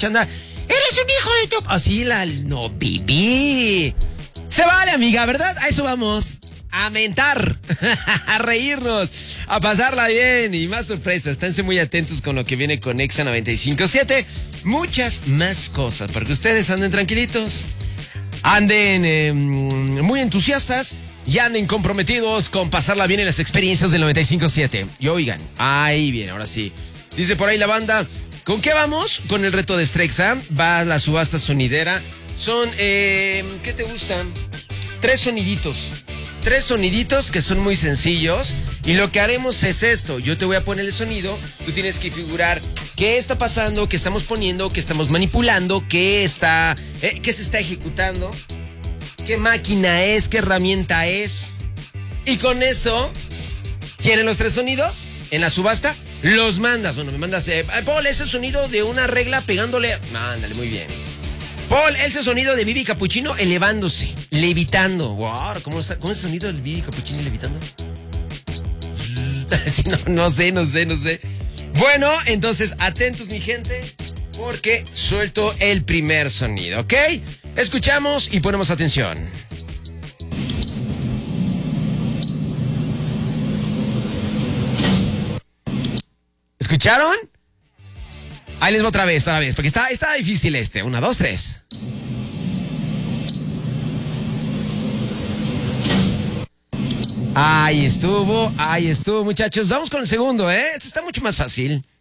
chanda. ¡Eres un hijo de tu...! Así no, viví. Se vale, amiga, ¿verdad? A eso vamos. A mentar, a reírnos, a pasarla bien y más sorpresas. Esténse muy atentos con lo que viene con Exa 95.7. Muchas más cosas para que ustedes anden tranquilitos, anden muy entusiastas y anden comprometidos con pasarla bien en las experiencias del 95.7. Y oigan, ahí viene, ahora sí. Dice por ahí la banda, ¿con qué vamos? Con el reto de Strexa. Va a la subasta sonidera. Son, ¿qué te gustan? Tres soniditos que son muy sencillos. Y lo que haremos es esto. Yo te voy a poner el sonido. Tú tienes que figurar qué está pasando, qué estamos poniendo, qué estamos manipulando, qué se está ejecutando, qué máquina es, qué herramienta es. Y con eso, ¿tienen los tres sonidos en la subasta? Los mandas. Bueno, me mandas, Paul, ese sonido de una regla pegándole. Ándale, muy bien. Paul, ese sonido de Bibi Capuchino elevándose, levitando. Wow, ¿cómo es el sonido del Bibi Capuchino levitando? No sé. Bueno, entonces, atentos, mi gente, porque suelto el primer sonido, ¿ok? Escuchamos y ponemos atención. ¿Escucharon? Ahí les voy otra vez, porque está difícil este. 1, 2, 3. Ahí estuvo, muchachos. Vamos con el segundo, ¿eh? Este está mucho más fácil.